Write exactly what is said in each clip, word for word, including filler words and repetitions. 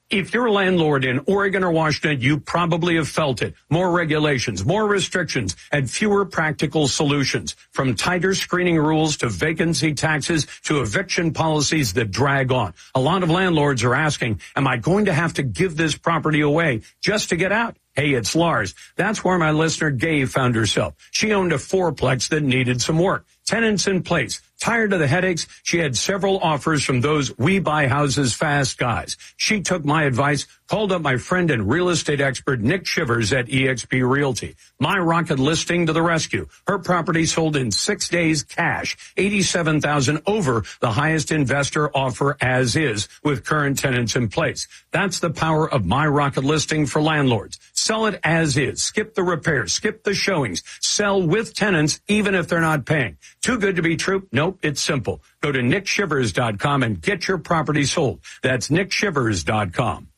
If you're a landlord in Oregon or Washington, you probably have felt it. More regulations, more restrictions, and fewer practical solutions. From tighter screening rules to vacancy taxes to eviction policies that drag on. A lot of landlords are asking, am I going to have to give this property away just to get out? Hey, it's Lars. That's where my listener Gabe found herself. She owned a fourplex that needed some work. Tenants in place. Tired of the headaches, she had several offers from those we buy houses fast guys. She took my advice, called up my friend and real estate expert Nick Shivers at E X P Realty. My Rocket listing to the rescue. Her property sold in six days cash, eighty-seven thousand dollars over the highest investor offer as is with current tenants in place. That's the power of My Rocket listing for landlords. Sell it as is. Skip the repairs. Skip the showings. Sell with tenants even if they're not paying. Too good to be true? Nope, it's simple. Go to nick shivers dot com and get your property sold. That's nick shivers dot com.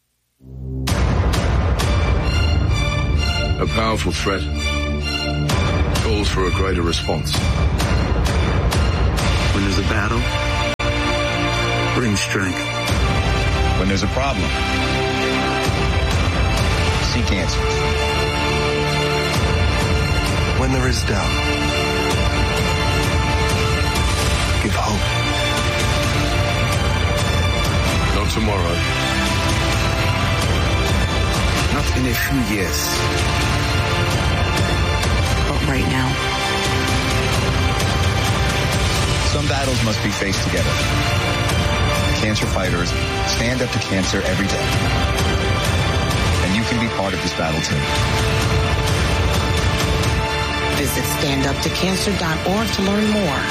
A powerful threat calls for a greater response. When there's a battle, bring strength. When there's a problem, seek answers. When there is doubt, give hope. Not tomorrow. Not in a few years. But right now. Some battles must be faced together. Cancer fighters stand up to cancer every day. And you can be part of this battle too. Visit stand up to cancer dot org to learn more.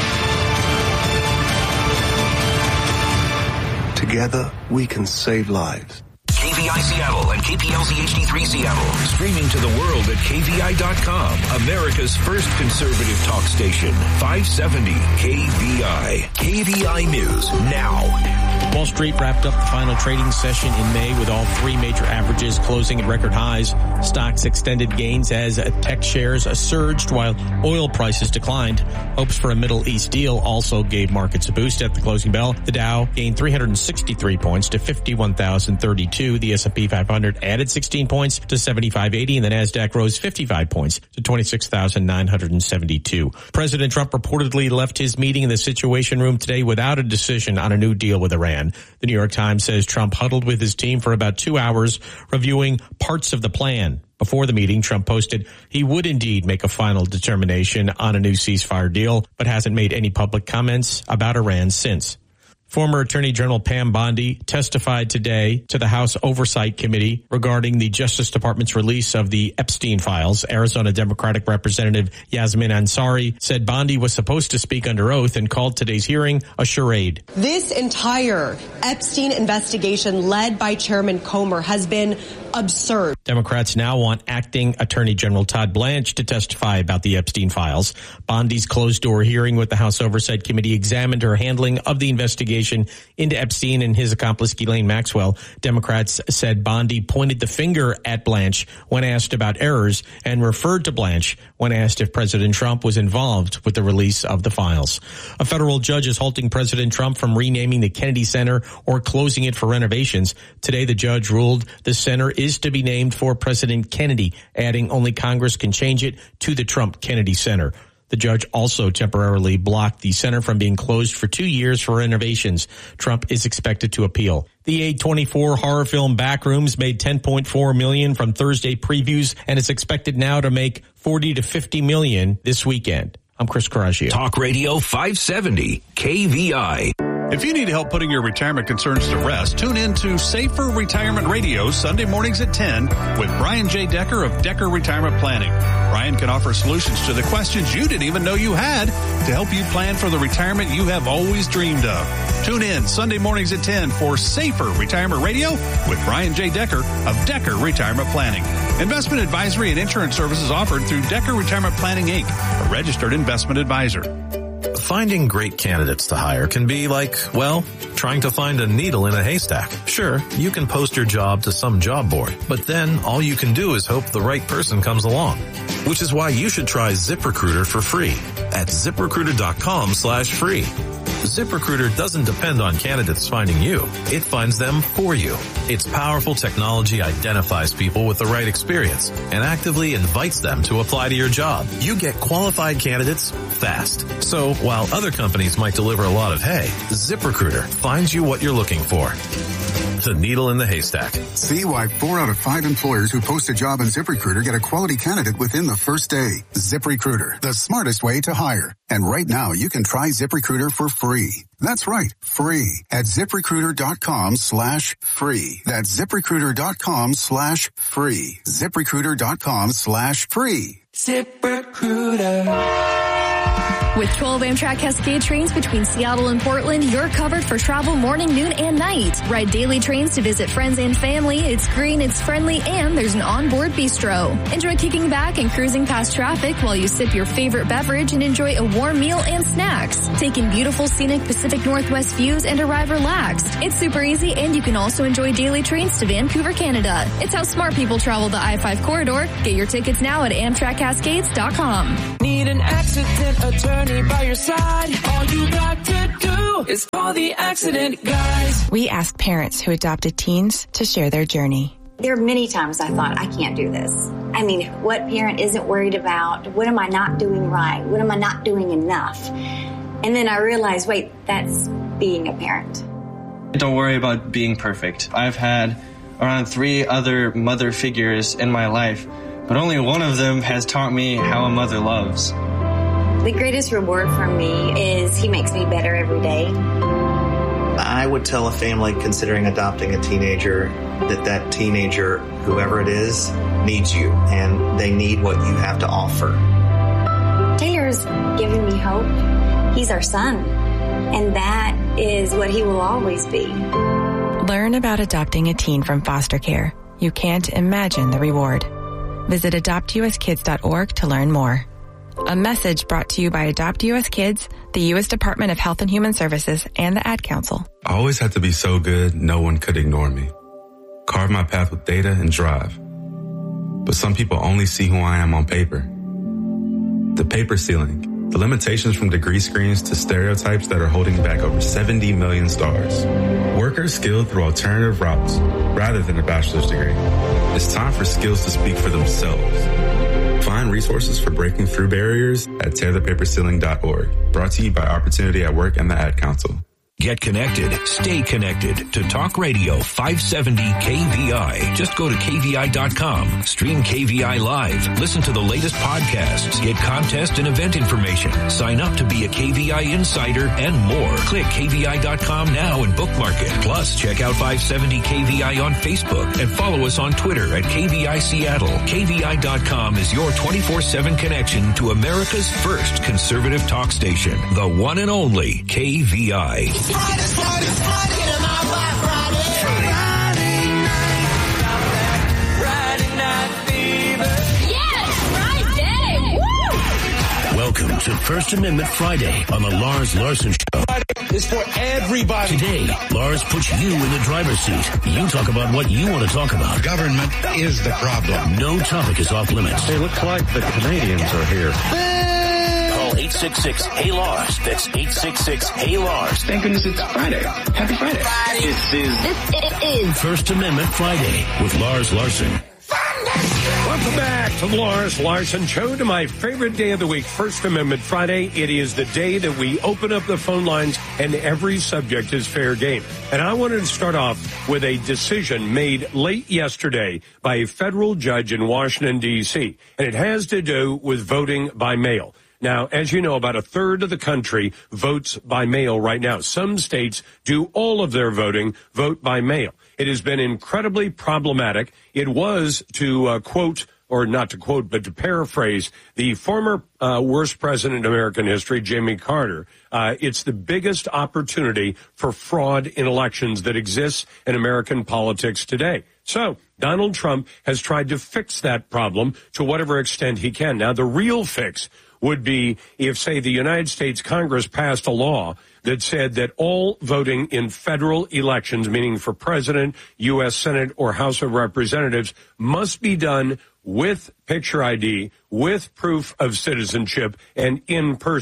Together, we can save lives. K V I Seattle and K P L Z H D three Seattle. Streaming to the world at K V I dot com. America's first conservative talk station. five seventy K V I. K V I News now. Wall Street wrapped up the final trading session in May with all three major averages closing at record highs. Stocks extended gains as tech shares surged while oil prices declined. Hopes for a Middle East deal also gave markets a boost at the closing bell. The Dow gained three hundred sixty-three points to fifty-one thousand thirty-two. The S and P five hundred added sixteen points to seventy-five eighty, and the NASDAQ rose fifty-five points to twenty-six thousand nine hundred seventy-two. President Trump reportedly left his meeting in the Situation Room today without a decision on a new deal with Iran. The New York Times says Trump huddled with his team for about two hours reviewing parts of the plan. Before the meeting, Trump posted he would indeed make a final determination on a new ceasefire deal, but hasn't made any public comments about Iran since. Former Attorney General Pam Bondi testified today to the House Oversight Committee regarding the Justice Department's release of the Epstein files. Arizona Democratic Representative Yasmin Ansari said Bondi was supposed to speak under oath and called today's hearing a charade. This entire Epstein investigation led by Chairman Comer has been absurd. Democrats now want acting Attorney General Todd Blanche to testify about the Epstein files. Bondi's closed-door hearing with the House Oversight Committee examined her handling of the investigation into Epstein and his accomplice Ghislaine Maxwell. Democrats said Bondi pointed the finger at Blanche when asked about errors and referred to Blanche when asked if President Trump was involved with the release of the files. A federal judge is halting President Trump from renaming the Kennedy Center or closing it for renovations. Today, the judge ruled the center is to be named for President Kennedy, adding only Congress can change it to the Trump Kennedy Center. The judge also temporarily blocked the center from being closed for two years for renovations. Trump is expected to appeal. The A twenty-four horror film Backrooms made ten point four million dollars from Thursday previews and is expected now to make forty to fifty million dollars this weekend. I'm Chris Coraggio. Talk Radio five seventy K V I. If you need help putting your retirement concerns to rest, tune in to Safer Retirement Radio Sunday mornings at ten with Brian J. Decker of Decker Retirement Planning. Brian can offer solutions to the questions you didn't even know you had to help you plan for the retirement you have always dreamed of. Tune in Sunday mornings at ten for Safer Retirement Radio with Brian J. Decker of Decker Retirement Planning. Investment advisory and insurance services offered through Decker Retirement Planning, Incorporated, a registered investment advisor. Finding great candidates to hire can be like, well, trying to find a needle in a haystack. Sure, you can post your job to some job board, but then all you can do is hope the right person comes along. Which is why you should try ZipRecruiter for free at ZipRecruiter.com slash free. ZipRecruiter doesn't depend on candidates finding you. It finds them for you. Its powerful technology identifies people with the right experience and actively invites them to apply to your job. You get qualified candidates fast. So while other companies might deliver a lot of hay, ZipRecruiter finds you what you're looking for. The needle in the haystack. See why four out of five employers who post a job on ZipRecruiter get a quality candidate within the first day. ZipRecruiter, the smartest way to hire. And right now, you can try ZipRecruiter for free. That's right, free at ZipRecruiter.com slash free. That's ZipRecruiter.com slash free. ZipRecruiter.com slash free. ZipRecruiter. With twelve Amtrak Cascade trains between Seattle and Portland, you're covered for travel morning, noon, and night. Ride daily trains to visit friends and family. It's green, it's friendly, and there's an onboard bistro. Enjoy kicking back and cruising past traffic while you sip your favorite beverage and enjoy a warm meal and snacks. Take in beautiful scenic Pacific Northwest views and arrive relaxed. It's super easy, and you can also enjoy daily trains to Vancouver, Canada. It's how smart people travel the I five corridor. Get your tickets now at Amtrak Cascades dot com. Need an accident attorney by your side. All you got to do is call the accident guys. We ask parents who adopted teens to share their journey. There are many times I thought, I can't do this. I mean, what parent isn't worried about? What am I not doing right? What am I not doing enough? And then I realized, wait, that's being a parent. Don't worry about being perfect. I've had around three other mother figures in my life, but only one of them has taught me how a mother loves. The greatest reward for me is he makes me better every day. I would tell a family considering adopting a teenager that that teenager, whoever it is, needs you, and they need what you have to offer. Taylor's giving me hope. He's our son, and that is what he will always be. Learn about adopting a teen from foster care. You can't imagine the reward. Visit adopt u s kids dot org to learn more. A message brought to you by Adopt U S Kids, the U S Department of Health and Human Services, and the Ad Council. I always had to be so good, no one could ignore me. Carve my path with data and drive. But some people only see who I am on paper. The paper ceiling, the limitations from degree screens to stereotypes that are holding back over seventy million stars. Workers skilled through alternative routes rather than a bachelor's degree. It's time for skills to speak for themselves. Find resources for breaking through barriers at tear the paper ceiling dot org. Brought to you by Opportunity at Work and the Ad Council. Get connected. Stay connected to Talk Radio five seventy K V I. Just go to K V I dot com. Stream K V I live. Listen to the latest podcasts. Get contest and event information. Sign up to be a K V I insider and more. Click K V I dot com now and bookmark it. Plus, check out five seventy K V I on Facebook and follow us on Twitter at K V I Seattle. K V I dot com is your twenty-four seven connection to America's first conservative talk station. The one and only K V I. Friday, Friday, Friday, get 'em out by Friday. Friday night, Friday night fever. Yes, Friday! Woo! Welcome to First Amendment Friday on the Lars Larson Show. Friday is for everybody. Today, Lars puts you in the driver's seat. You talk about what you want to talk about. Government is the problem. No topic is off limits. It looks like the Canadians are here. eight six six, H E Y, Lars. That's eight six six, H E Y, Lars. Thank goodness it's Friday. Happy Friday. Friday. This is, this is First Amendment Friday with Lars Larson. Welcome back to the Lars Larson Show, to my favorite day of the week, First Amendment Friday. It is the day that we open up the phone lines and every subject is fair game. And I wanted to start off with a decision made late yesterday by a federal judge in Washington, D C, and it has to do with voting by mail. Now, as you know, about a third of the country votes by mail right now. Some states do all of their voting vote by mail. It has been incredibly problematic. It was, to uh, quote, or not to quote, but to paraphrase the former uh, worst president in American history, Jimmy Carter, uh, it's the biggest opportunity for fraud in elections that exists in American politics today. So Donald Trump has tried to fix that problem to whatever extent he can. Now, the real fix would be if, say, the United States Congress passed a law that said that all voting in federal elections, meaning for president, U S Senate, or House of Representatives, must be done with picture I D, with proof of citizenship, and in person.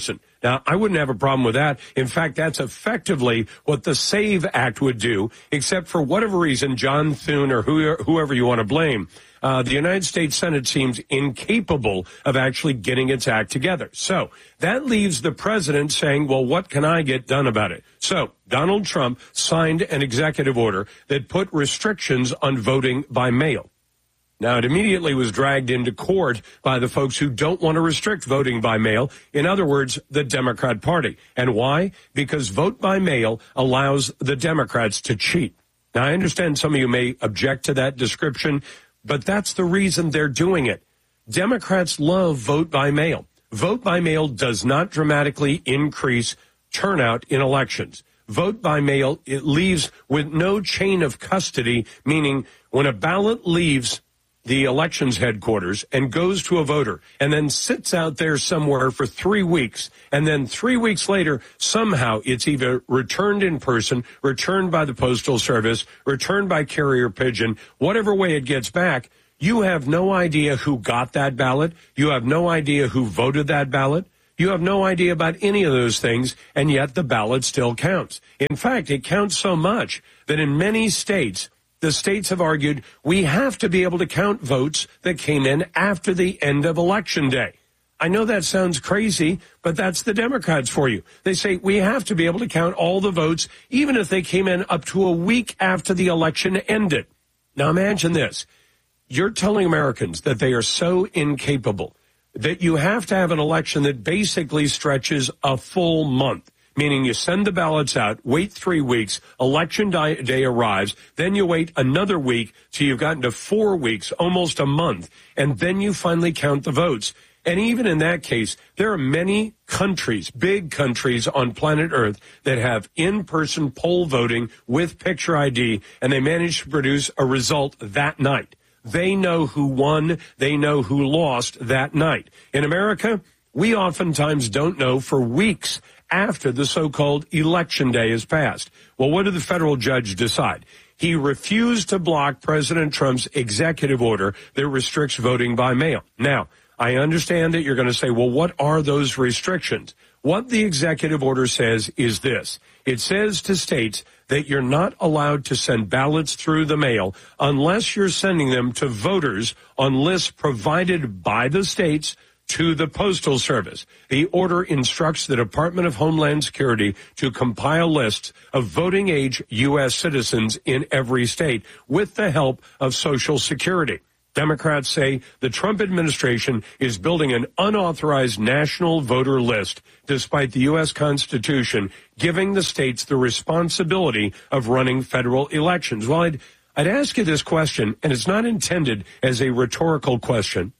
Now, I wouldn't have a problem with that. In fact, that's effectively what the SAVE Act would do, except for whatever reason, John Thune or who, whoever you want to blame, uh, the United States Senate seems incapable of actually getting its act together. So that leaves the president saying, well, what can I get done about it? So Donald Trump signed an executive order that put restrictions on voting by mail. Now, it immediately was dragged into court by the folks who don't want to restrict voting by mail. In other words, the Democrat Party. And why? Because vote by mail allows the Democrats to cheat. Now, I understand some of you may object to that description, but that's the reason they're doing it. Democrats love vote by mail. Vote by mail does not dramatically increase turnout in elections. Vote by mail, it leaves with no chain of custody, meaning when a ballot leaves the elections headquarters and goes to a voter and then sits out there somewhere for three weeks. And then three weeks later, somehow it's either returned in person, returned by the Postal Service, returned by carrier pigeon, whatever way it gets back. You have no idea who got that ballot. You have no idea who voted that ballot. You have no idea about any of those things, and yet the ballot still counts. In fact, it counts so much that in many states, the states have argued we have to be able to count votes that came in after the end of Election Day. I know that sounds crazy, but that's the Democrats for you. They say we have to be able to count all the votes, even if they came in up to a week after the election ended. Now imagine this. You're telling Americans that they are so incapable that you have to have an election that basically stretches a full month. Meaning you send the ballots out, wait three weeks, election day arrives, then you wait another week till you've gotten to four weeks, almost a month, and then you finally count the votes. And even in that case, there are many countries, big countries on planet Earth that have in-person poll voting with picture I D, and they manage to produce a result that night. They know who won, they know who lost that night. In America, we oftentimes don't know for weeks after the so-called election day is passed. Well, what did the federal judge decide? He refused to block President Trump's executive order that restricts voting by mail. Now, I understand that you're going to say, well, what are those restrictions? What the executive order says is this. It says to states that you're not allowed to send ballots through the mail unless you're sending them to voters on lists provided by the states to the Postal Service. The order instructs the Department of Homeland Security to compile lists of voting age U S citizens in every state with the help of Social Security. Democrats say the Trump administration is building an unauthorized national voter list, despite the U S Constitution giving the states the responsibility of running federal elections. Well, I'd, I'd ask you this question, and it's not intended as a rhetorical question.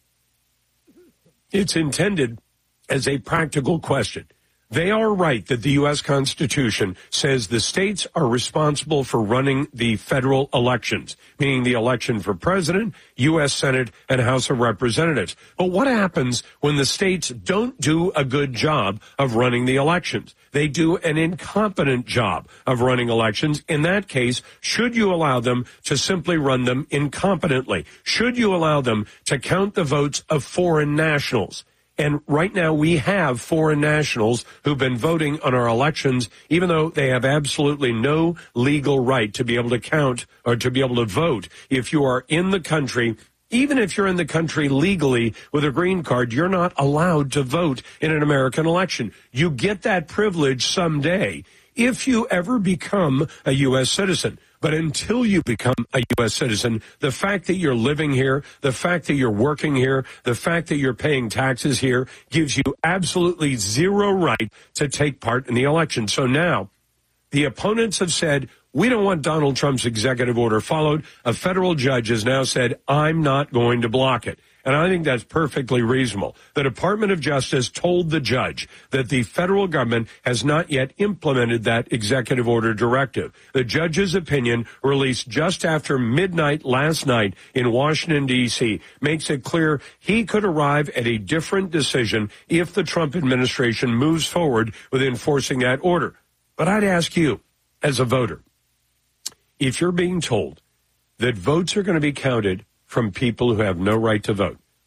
It's intended as a practical question. They are right that the U S Constitution says the states are responsible for running the federal elections, meaning the election for president, U S Senate, and House of Representatives. But what happens when the states don't do a good job of running the elections? They do an incompetent job of running elections. In that case, should you allow them to simply run them incompetently? Should you allow them to count the votes of foreign nationals? And right now we have foreign nationals who've been voting on our elections, even though they have absolutely no legal right to be able to count or to be able to vote. If you are in the country, even if you're in the country legally with a green card, you're not allowed to vote in an American election. You get that privilege someday if you ever become a U S citizen. But until you become a U S citizen, the fact that you're living here, the fact that you're working here, the fact that you're paying taxes here gives you absolutely zero right to take part in the election. So now the opponents have said, we don't want Donald Trump's executive order followed. A federal judge has now said, I'm not going to block it. And I think that's perfectly reasonable. The Department of Justice told the judge that the federal government has not yet implemented that executive order directive. The judge's opinion, released just after midnight last night in Washington, D C, makes it clear he could arrive at a different decision if the Trump administration moves forward with enforcing that order. But I'd ask you, as a voter, if you're being told that votes are going to be counted from people who have no right to vote,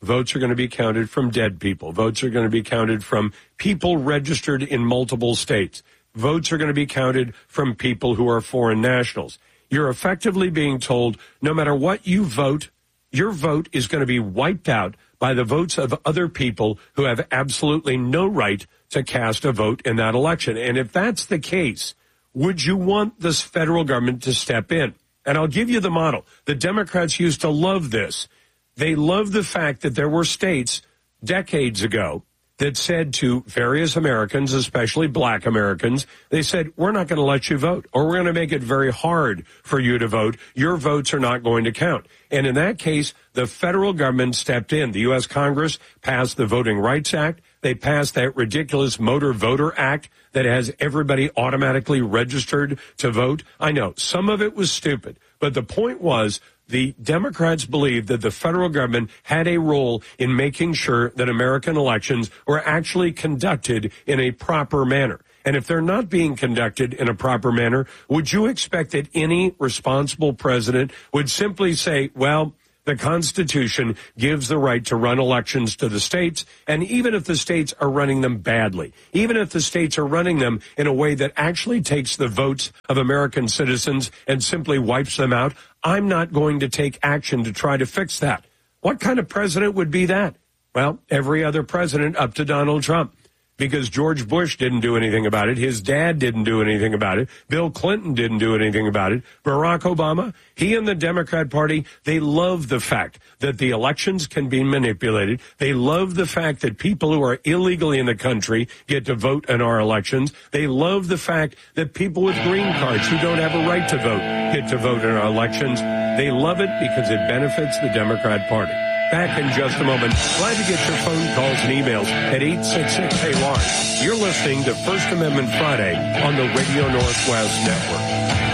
votes are going to be counted from dead people. Votes are going to be counted from people registered in multiple states. Votes are going to be counted from people who are foreign nationals. You're effectively being told no matter what you vote, your vote is going to be wiped out by the votes of other people who have absolutely no right to cast a vote in that election. And if that's the case, would you want this federal government to step in? And I'll give you the model. The Democrats used to love this. They love the fact that there were states decades ago that said to various Americans, especially black Americans, they said, we're not going to let you vote, or we're going to make it very hard for you to vote. Your votes are not going to count. And in that case, the federal government stepped in. The U S Congress passed the Voting Rights Act. They passed that ridiculous Motor Voter Act that has everybody automatically registered to vote. I know some of it was stupid, but the point was the Democrats believed that the federal government had a role in making sure that American elections were actually conducted in a proper manner. And if they're not being conducted in a proper manner, would you expect that any responsible president would simply say, well, the Constitution gives the right to run elections to the states, and even if the states are running them badly, even if the states are running them in a way that actually takes the votes of American citizens and simply wipes them out, I'm not going to take action to try to fix that. What kind of president would be that? Well, every other president up to Donald Trump. Because George Bush didn't do anything about it. His dad didn't do anything about it. Bill Clinton didn't do anything about it. Barack Obama, he and the Democrat Party, they love the fact that the elections can be manipulated. They love the fact that people who are illegally in the country get to vote in our elections. They love the fact that people with green cards who don't have a right to vote get to vote in our elections. They love it because it benefits the Democrat Party. Back in just a moment. Glad to get your phone calls and emails at eight six six, A Y. You're listening to First Amendment Friday on the Radio Northwest Network.